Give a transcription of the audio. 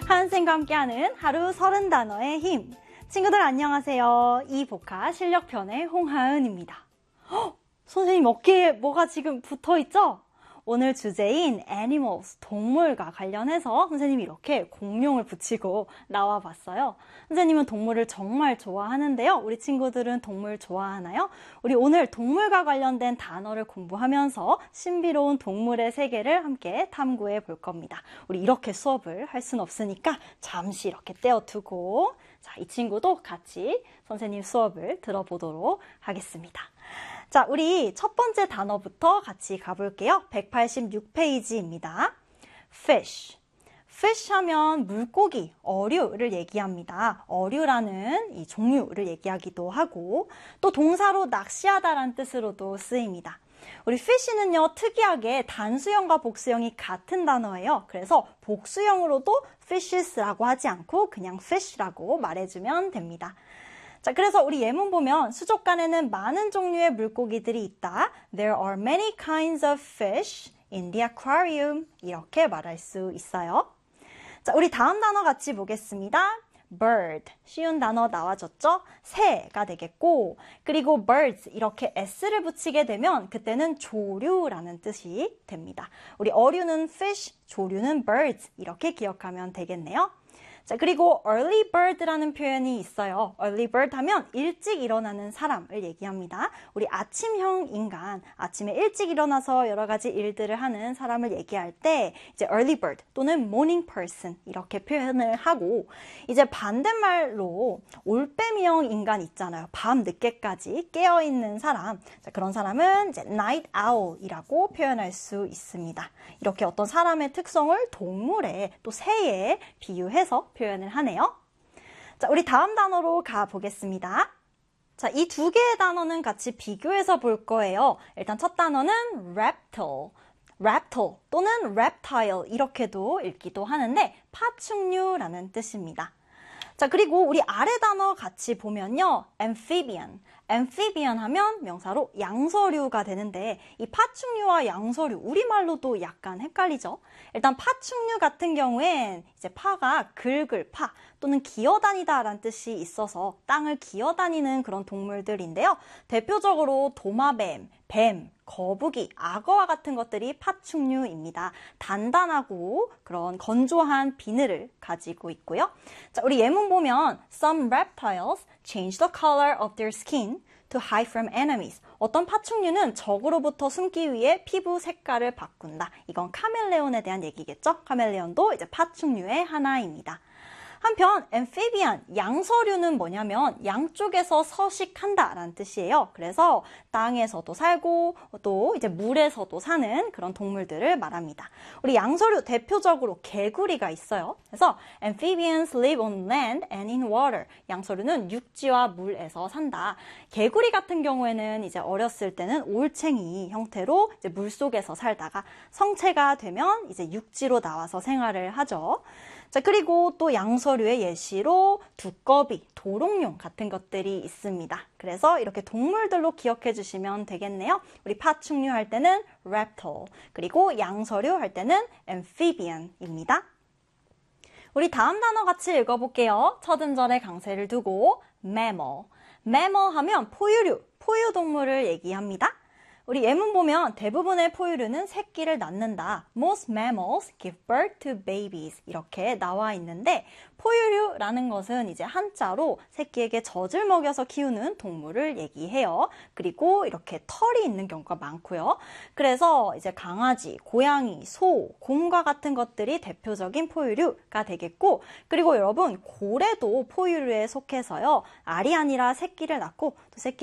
하은쌤과 함께하는 하루 30단어의 힘. 친구들 안녕하세요. 이 보카 실력편의 홍하은입니다. 선생님 어깨에 뭐가 지금 붙어있죠? 오늘 주제인 animals, 동물과 관련해서 선생님이 이렇게 공룡을 붙이고 나와봤어요. 선생님은 동물을 정말 좋아하는데요. 우리 친구들은 동물 좋아하나요? 우리 오늘 동물과 관련된 단어를 공부하면서 신비로운 동물의 세계를 함께 탐구해 볼 겁니다. 우리 이렇게 수업을 할 수는 없으니까 잠시 이렇게 떼어두고 자, 이 친구도 같이 선생님 수업을 들어보도록 하겠습니다. 자, 우리 첫 번째 단어부터 같이 가볼게요. 186페이지입니다. fish. fish 하면 물고기, 어류를 얘기합니다. 어류라는 이 종류를 얘기하기도 하고 또 동사로 낚시하다라는 뜻으로도 쓰입니다. 우리 fish는요, 특이하게 단수형과 복수형이 같은 단어예요. 그래서 복수형으로도 fishes라고 하지 않고 그냥 fish라고 말해주면 됩니다. 자, 그래서 우리 예문 보면 수족관에는 많은 종류의 물고기들이 있다. There are many kinds of fish in the aquarium. 이렇게 말할 수 있어요. 자, 우리 다음 단어 같이 보겠습니다. bird. 쉬운 단어 나와줬죠? 새가 되겠고, 그리고 birds 이렇게 s를 붙이게 되면 그때는 조류라는 뜻이 됩니다. 우리 어류는 fish, 조류는 birds 이렇게 기억하면 되겠네요. 자, 그리고 early bird라는 표현이 있어요. early bird 하면 일찍 일어나는 사람을 얘기합니다. 우리 아침형 인간, 아침에 일찍 일어나서 여러 가지 일들을 하는 사람을 얘기할 때 이제 early bird 또는 morning person 이렇게 표현을 하고 이제 반대말로 올빼미형 인간 있잖아요. 밤 늦게까지 깨어있는 사람. 자, 그런 사람은 이제 night owl이라고 표현할 수 있습니다. 이렇게 어떤 사람의 특성을 동물에 또 새에 비유해서 표현을 하네요. 자, 우리 다음 단어로 가보겠습니다. 자, 이 두 개의 단어는 같이 비교해서 볼 거예요. 일단 첫 단어는 reptile, reptile 또는 reptile 이렇게도 읽기도 하는데 파충류라는 뜻입니다. 자, 그리고 우리 아래 단어 같이 보면요. amphibian. amphibian 하면 명사로 양서류가 되는데 이 파충류와 양서류, 우리말로도 약간 헷갈리죠? 일단 파충류 같은 경우엔 이제 파가 긁을 파 또는 기어다니다 라는 뜻이 있어서 땅을 기어다니는 그런 동물들인데요. 대표적으로 도마뱀, 뱀, 거북이, 악어와 같은 것들이 파충류입니다. 단단하고 그런 건조한 비늘을 가지고 있고요. 자, 우리 예문 보면 Some reptiles change the color of their skin to hide from enemies. 어떤 파충류는 적으로부터 숨기 위해 피부 색깔을 바꾼다. 이건 카멜레온에 대한 얘기겠죠? 카멜레온도 이제 파충류의 하나입니다. 한편 amphibian, 양서류는 뭐냐면 양쪽에서 서식한다라는 뜻이에요. 그래서 땅에서도 살고 또 이제 물에서도 사는 그런 동물들을 말합니다. 우리 양서류 대표적으로 개구리가 있어요. 그래서 amphibians live on land and in water. 양서류는 육지와 물에서 산다. 개구리 같은 경우에는 이제 어렸을 때는 올챙이 형태로 이제 물속에서 살다가 성체가 되면 이제 육지로 나와서 생활을 하죠. 자, 그리고 또 양서류의 예시로 두꺼비, 도롱뇽 같은 것들이 있습니다. 그래서 이렇게 동물들로 기억해 주시면 되겠네요. 우리 파충류 할 때는 reptile, 그리고 양서류 할 때는 amphibian입니다. 우리 다음 단어 같이 읽어볼게요. 첫 음절에 강세를 두고 mammal. mammal 하면 포유류, 포유동물을 얘기합니다. 우리 예문 보면 대부분의 포유류는 새끼를 낳는다. Most mammals give birth to babies. 이렇게 나와 있는데 포유류라는 것은 이제 한자로 새끼에게 젖을 먹여서 키우는 동물을 얘기해요. 그리고 이렇게 털이 있는 경우가 많고요. 그래서 이제 강아지, 고양이, 소, 곰과 같은 것들이 대표적인 포유류가 되겠고 그리고 여러분 고래도 포유류에 속해서요. 알이 아니라 새끼를 낳고 또 새끼